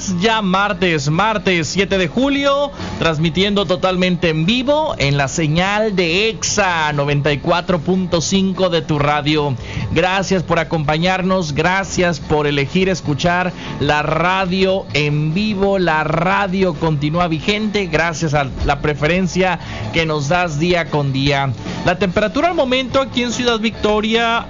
ya martes 7 de julio, transmitiendo totalmente en vivo en la señal de EXA 94.5 de tu radio. Gracias por acompañarnos, gracias por elegir escuchar la radio en vivo. La radio continúa vigente gracias a la preferencia que nos das día con día. La temperatura al momento aquí en Ciudad Victoria,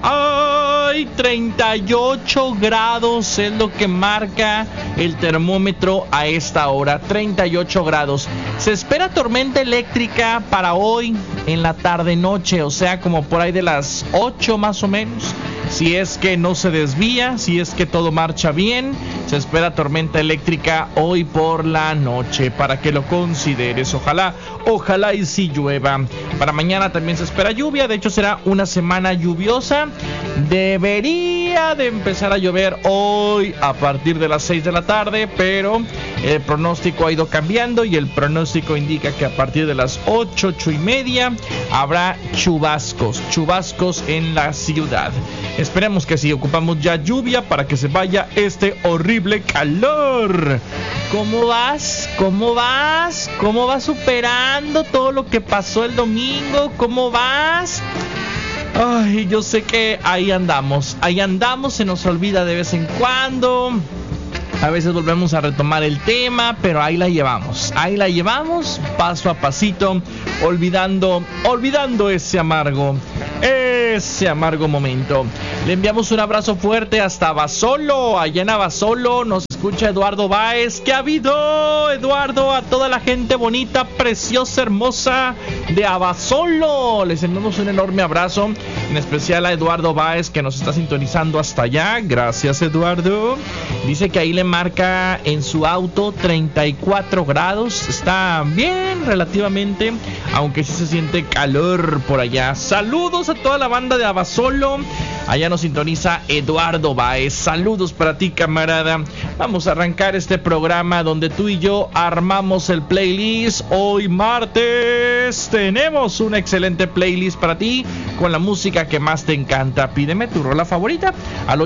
38 grados es lo que marca el termómetro a esta hora, 38 grados. Se espera tormenta eléctrica para hoy en la tarde-noche, o sea, como por ahí de las 8 más o menos. Si es que no se desvía, si es que todo marcha bien, se espera tormenta eléctrica hoy por la noche, para que lo consideres. Ojalá y si llueva. Para mañana también se espera lluvia, de hecho será una semana lluviosa. Debería de empezar a llover hoy a partir de las 6 de la tarde, pero el pronóstico ha ido cambiando y el pronóstico indica que a partir de las 8:30 habrá chubascos en la ciudad. Esperemos que sí, ocupamos ya lluvia para que se vaya este horrible calor. ¿Cómo vas? ¿Cómo vas superando todo lo que pasó el domingo? ¿Cómo vas? Ay, yo sé que ahí andamos, se nos olvida de vez en cuando. A veces volvemos a retomar el tema, pero ahí la llevamos, paso a pasito, olvidando ese amargo momento. Le enviamos un abrazo fuerte hasta Abasolo, allá en Abasolo nos escucha Eduardo Báez. ¿Qué ha habido, Eduardo? A toda la gente bonita, preciosa, hermosa de Abasolo, les enviamos un enorme abrazo, en especial a Eduardo Báez que nos está sintonizando hasta allá. Gracias, Eduardo. Dice que ahí le marca en su auto 34 grados, está bien relativamente, aunque sí se siente calor por allá. Saludos a toda la banda de Abasolo, allá nos sintoniza Eduardo Báez. Saludos para ti, camarada. Vamos a arrancar este programa donde tú y yo armamos el playlist. Hoy martes tenemos una excelente playlist para ti con la música que más te encanta. Pídeme tu rola favorita al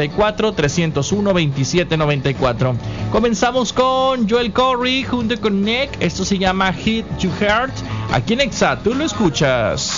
834-301-2794. Comenzamos con Joel Corry junto con Nick. Esto se llama Hit You Heart. Aquí en EXA, tú lo escuchas.